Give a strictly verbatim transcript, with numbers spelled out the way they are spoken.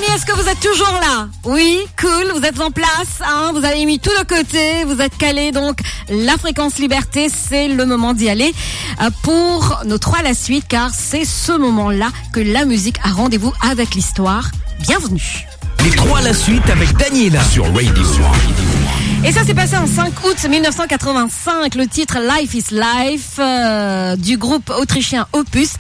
est-ce que vous êtes toujours là? Oui, cool, vous êtes en place, hein, vous avez mis tout de côté, vous êtes calés, donc la fréquence liberté, c'est le moment d'y aller euh, pour nos trois à la suite, car c'est ce moment-là que la musique a rendez-vous avec l'histoire. Bienvenue. Les trois à la suite avec Daniela sur Radio. Et ça s'est passé en cinq août mille neuf cent quatre-vingt-cinq, le titre Life is Life euh, du groupe autrichien Opus